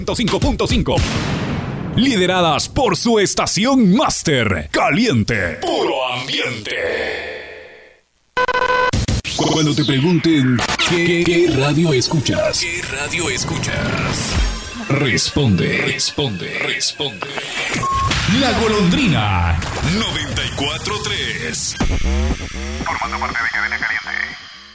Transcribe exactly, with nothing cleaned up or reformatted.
cinco punto cinco. Lideradas por su estación máster, caliente, puro ambiente. Cuando te pregunten ¿qué, qué radio escuchas? ¿Qué radio escuchas? Responde, responde, responde. La Golondrina noventa y cuatro punto tres. Formando parte de Cadena Caliente.